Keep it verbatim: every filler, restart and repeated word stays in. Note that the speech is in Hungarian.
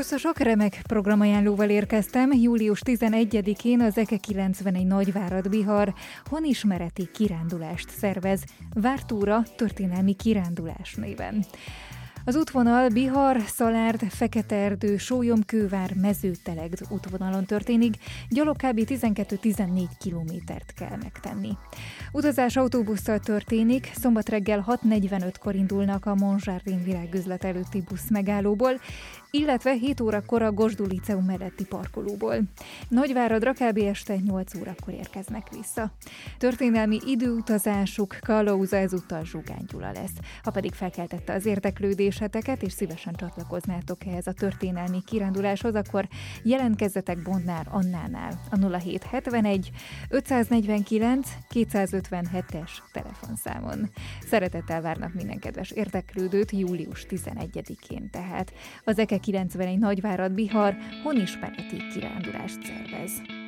Kuruszosok, remek programajánlóval érkeztem. július tizenegyedikén az Eke kilencvenegy Nagyvárad Bihar honismereti kirándulást szervez, Vártúra történelmi kirándulás néven. Az útvonal Bihar, Szalárd, Feketeerdő, Sólyom-Kővár, Mezőtelegd útvonalon történik, gyalog kb. tizenkettő-tizennégy kilométert kell megtenni. Utazás autóbusszal történik, szombat reggel hat negyvenötkor indulnak a Monzsárdin virágüzlet előtti busz megállóból, illetve hét órakor a Gosdú Liceum melletti parkolóból. Nagyváradra kb. Este nyolc órakor érkeznek vissza. Történelmi időutazásuk, kalauza ezúttal Zsugány Gyula lesz. Ha pedig felkeltette az érdeklődéseteket, és szívesen csatlakoznátok ehhez a történelmi kiránduláshoz, akkor jelentkezzetek Bondnár Annánál a nulla hét hetvenegy ötszáznegyvenkilenc kétszázötvenhetes telefonszámon. Szeretettel várnak minden kedves érdeklődőt július tizenegyedikén tehát. Az Eke kilencvenegy Nagyvárad Bihar honismereti kirándulást szervez.